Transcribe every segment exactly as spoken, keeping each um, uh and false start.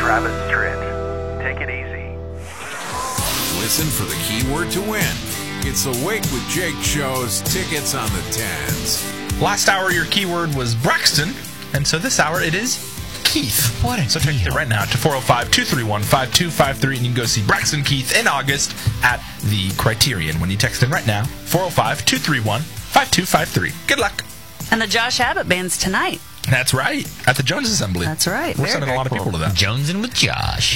Travis Tritt. Take it easy. Listen for the keyword to win. It's the Wake with Jake show's tickets on the tens. Last hour, your keyword was Braxton, and so this hour it is Keith. What a So text it right now to four oh five, two three one, five two five three, and you can go see Braxton Keith in August at the Criterion. When you text in right now, four oh five, two three one, five two five three. Good luck. And the Josh Abbott Band's tonight. That's right. At the Jones Assembly. That's right. We're Very, sending a lot of people to that. Jonesing with Josh.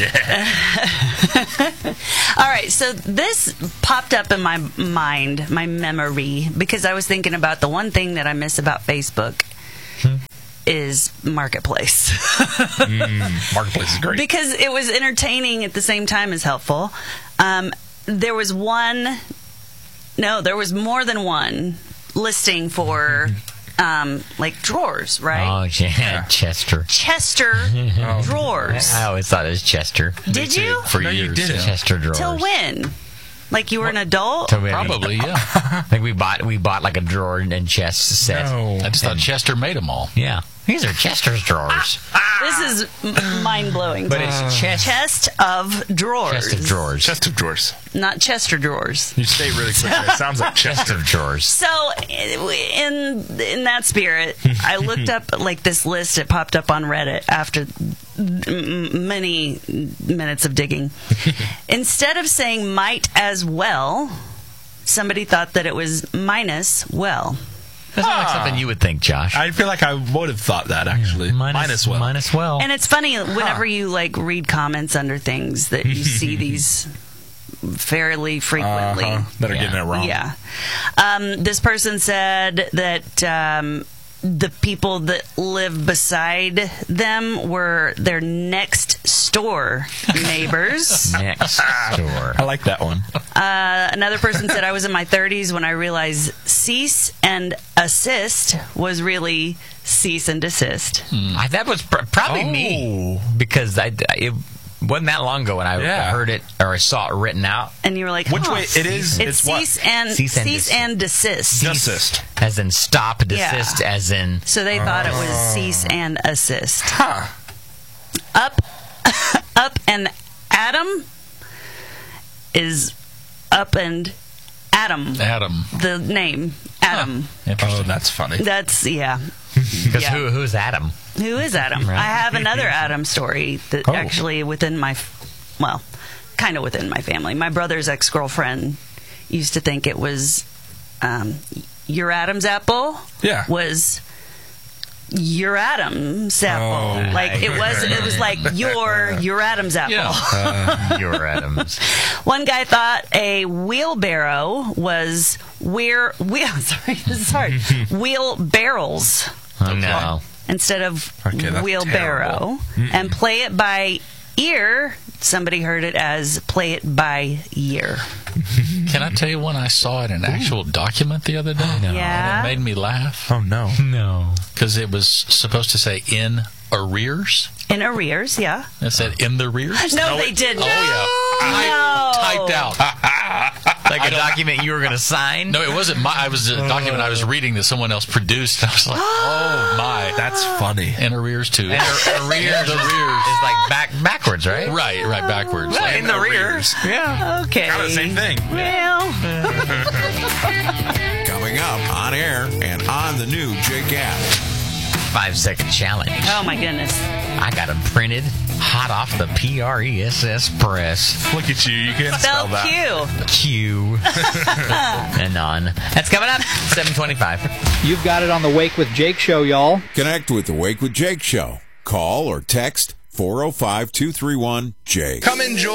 All right, so this popped up in my mind, my memory, because I was thinking about the one thing that I miss about Facebook hmm. is Marketplace. mm, Marketplace is great. Because it was entertaining at the same time as helpful. Um, there was one, no, there was more than one listing for... Um, like drawers, right? Oh, yeah, yeah. Chester. Chester oh. drawers. I always thought it was Chester. Did you? For no, years. You didn't. Chester drawers. Till when? Like you were what? an adult? Probably, yeah. I think we bought we bought like a drawer and chest set. No. I just thought Chester made them all. Yeah. These are Chester's drawers. This is mind-blowing. But it's chest. Chest of drawers. Chest of drawers. Chest of drawers. Not Chester drawers. You say it really quickly. It sounds like chest of drawers. So, in in that spirit, I looked up like this list. It popped up on Reddit after m- many minutes of digging. Instead of saying might as well, somebody thought that it was minus well. That's not like something you would think, Josh. I feel like I would have thought that, actually. Minus, minus well. Minus well. And it's funny, whenever huh. you like read comments under things, that you see these fairly frequently. Uh-huh. That are yeah. getting it wrong. Yeah. Um, this person said that um, the people that live beside them were their next store neighbors. Next store. I like that one. Uh, another person said, I was in my thirties when I realized cease and assist was really cease and desist. Hmm. I, that was pr- probably oh. me. Because I, it wasn't that long ago when I yeah. heard it or I saw it written out. And you were like, which huh. way it is? It's, it's cease, what? and, cease and cease desist. and desist. Desist. As in stop, desist, yeah. as in... So they thought it was cease and assist. Huh. Up, up and Adam is up and Adam. Adam. The name, Adam. Huh. Oh, that's funny. That's, yeah. Because yeah. who, who's Adam? Who is Adam? Right. I have another Adam story that oh. actually within my, well, kind of within my family. My brother's ex-girlfriend used to think it was um, your Adam's apple yeah. was your Adam's apple. Oh, like it was it was like your your Adam's apple. Yeah. Uh, your Adams. One guy thought a wheelbarrow was where wheel sorry, this is hard. Wheelbarrels. Oh, no. Instead of okay, wheelbarrow. And play it by ear, somebody heard it as play it by year. Can I tell you when I saw it in an actual document the other day? No. Yeah. And it made me laugh. Oh, no. No. Because it was supposed to say in arrears. In arrears, yeah. It said in the rears. No, no they it, didn't. Oh, yeah. No. I typed out. Like a document you were going to sign? No, it wasn't my. I was a document I was reading that someone else produced. I was like, oh my, that's funny. In arrears too. And ar- arrears, in the rears is like back backwards, right? Right, right, backwards. Well, Like in the rears. Yeah. Okay. Kind of the same thing. Well. Coming up on air and on the new Jake app. Five second challenge. Oh my goodness. I got them printed hot off the P R E S S press. Look at you. You can't Spell spell that. Q. Q. And on. That's coming up. seven twenty-five. You've got it on the Wake with Jake show, y'all. Connect with the Wake with Jake show. Call or text four oh five, two three one, Jake. Come enjoy